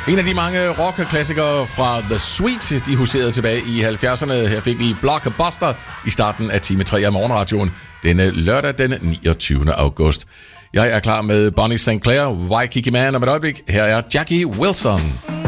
En af de mange rockklassikere fra The Sweet, de huserede tilbage i 70'erne. Her fik vi Blockbuster i starten af time 3 af morgenradioen denne lørdag den 29. august. Jeg er klar med Bonnie St. Clair, Waikiki Man om et øjeblik. Her er Jackie Wilson.